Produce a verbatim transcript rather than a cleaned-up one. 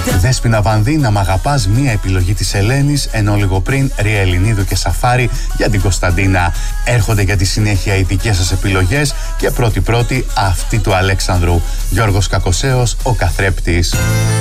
Δέσποινα Βανδύ, να μ' αγαπάς, μία επιλογή της Ελένης, ενώ λίγο πριν Ρία Ελληνίδου και Σαφάρη για την Κωνσταντίνα. Έρχονται για τη συνέχεια οι δικές σας επιλογές και πρώτη-πρώτη αυτή του Αλέξανδρου. Γιώργος Κακοσέος, ο καθρέπτης.